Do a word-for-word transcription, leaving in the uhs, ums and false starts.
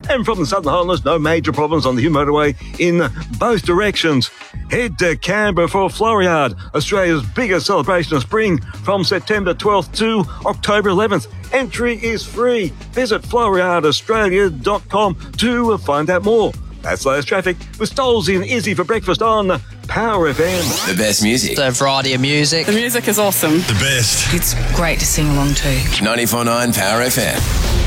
And from the Southern Highlands, no major problems on the Hume Motorway in both directions. Head to Canberra for Floriade, Australia's biggest celebration of spring, from September twelfth to October eleventh. Entry is free. Visit floriade australia dot com to find out more. That's latest traffic with Stoles in Izzy for breakfast on Power F M. The best music. The variety of music. The music is awesome. The best. It's great to sing along to. ninety-four point nine Power F M.